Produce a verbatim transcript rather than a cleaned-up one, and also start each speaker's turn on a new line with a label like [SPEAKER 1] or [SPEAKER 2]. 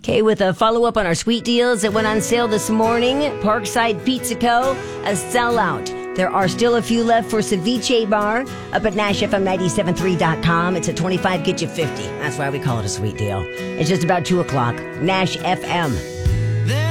[SPEAKER 1] Okay, with a follow-up on our sweet deals that went on sale this morning, Parkside Pizza Co., a sellout. There are still a few left for Ceviche Bar up at Nash F M ninety-seven point three dot com. It's a twenty-five, get you fifty. That's why we call it a sweet deal. It's just about two o'clock. Nash F M.